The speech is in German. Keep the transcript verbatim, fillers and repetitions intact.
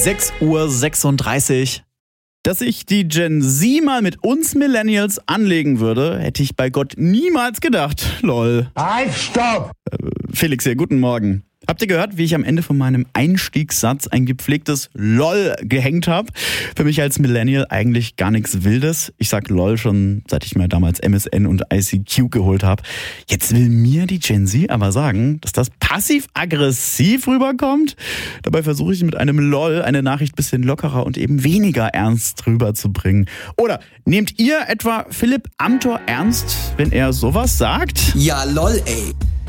sechs Uhr sechsunddreißig. Dass sich die Gen Z mal mit uns Millennials anlegen würde, hätte ich bei Gott niemals gedacht. Lol. Halt, stopp! Äh, Felix hier, guten Morgen. Habt ihr gehört, wie ich am Ende von meinem Einstiegssatz ein gepflegtes LOL gehängt habe? Für mich als Millennial eigentlich gar nichts Wildes. Ich sag LOL schon, seit ich mir damals M S N und I C Q geholt habe. Jetzt will mir die Gen Z aber sagen, dass das passiv-aggressiv rüberkommt. Dabei versuche ich mit einem LOL eine Nachricht bisschen lockerer und eben weniger ernst rüberzubringen. Oder nehmt ihr etwa Philipp Amthor ernst, wenn er sowas sagt? Ja, lol, ey.